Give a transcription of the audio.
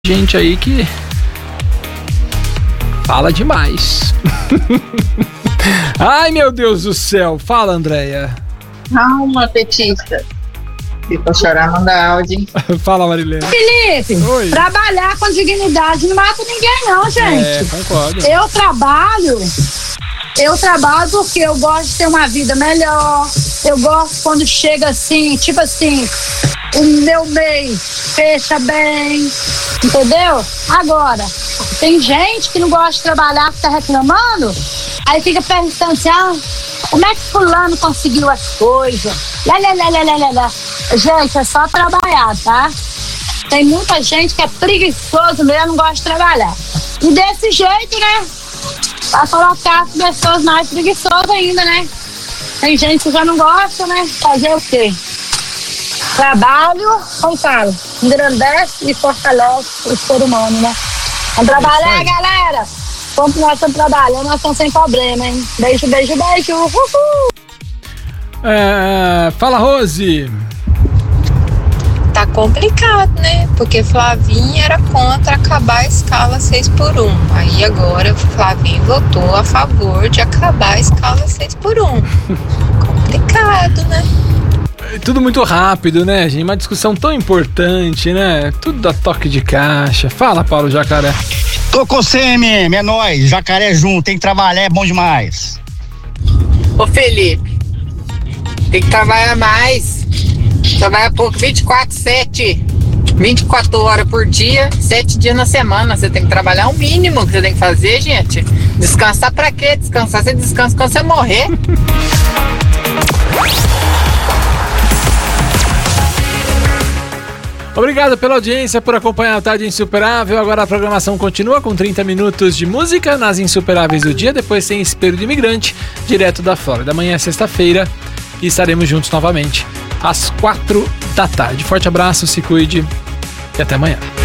gente aí que fala demais. Ai, meu Deus do céu. Fala, Andréia. Calma, petista. Se for chorar, manda áudio. Fala, Marilene. Felipe, Oi. trabalhar com dignidade não mata ninguém não, gente. Concordo. Eu trabalho porque eu gosto de ter uma vida melhor. Eu gosto quando chega assim, tipo assim, o meu mês fecha bem, entendeu? Agora, tem gente que não gosta de trabalhar, que tá reclamando, aí fica perguntando assim, como é que fulano conseguiu as coisas? Lá. Gente, é só trabalhar, tá? Tem muita gente que é preguiçoso mesmo, não gosta de trabalhar. E desse jeito, né? Vai colocar as pessoas mais preguiçosas ainda, né? Tem gente que já não gosta, né? Fazer o quê? Trabalho, como falo, engrandece e fortalece o ser humano, né? Vamos trabalhar, galera! Como nós estamos trabalhando, nós estamos sem problema, hein? Beijo. Uhul! Fala, Rose. Tá complicado, né? Porque Flavinha era contra acabar a escala 6x1. Aí agora Flavinha votou a favor de acabar a escala 6x1. Complicado, né? Tudo muito rápido, né, gente? Uma discussão tão importante, né? Tudo dá toque de caixa. Fala, Paulo Jacaré. Tô com você, MM, é nóis. Jacaré junto, tem que trabalhar, é bom demais. Ô, Felipe, tem que trabalhar mais. Trabalha pouco, 24/7. 24 horas por dia, 7 dias na semana. Você tem que trabalhar o mínimo que você tem que fazer, gente. Descansar pra quê? Descansar, você descansa quando você morrer. Obrigado pela audiência, por acompanhar a Tarde Insuperável. Agora a programação continua com 30 minutos de música nas Insuperáveis do dia. Depois tem Espelho de Imigrante, direto da Flórida. Amanhã é sexta-feira e estaremos juntos novamente às 4 da tarde. Forte abraço, se cuide e até amanhã.